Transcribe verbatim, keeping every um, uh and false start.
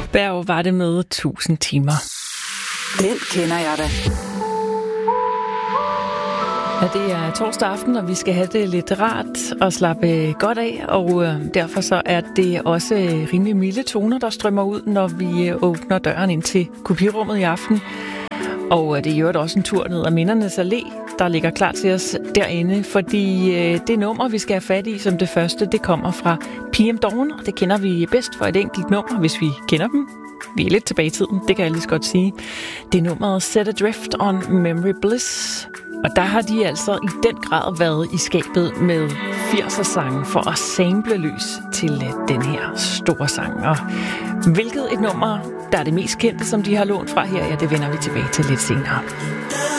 Berg var det med tusind timer. Den kender jeg da. Ja, det er torsdag aften, og vi skal have det lidt rart og slappe godt af, og øh, derfor så er det også rimelig milde toner, der strømmer ud, når vi åbner døren ind til kopirummet i aften. Og øh, det er jo også en tur ned ad Mindernes Allé, der ligger klar til os derinde, fordi øh, det nummer, vi skal have fat i som det første, det kommer fra P M Dawn, og det kender vi bedst for et enkelt nummer, hvis vi kender dem. Vi er lidt tilbage i tiden, det kan jeg lige så godt sige. Det er nummeret Set Adrift on Memory Bliss. Og der har de altså i den grad været i skabet med firser-sange for at sample løs til den her store sang. Og hvilket et nummer, der er det mest kendte, som de har lånt fra her, ja, det vender vi tilbage til lidt senere.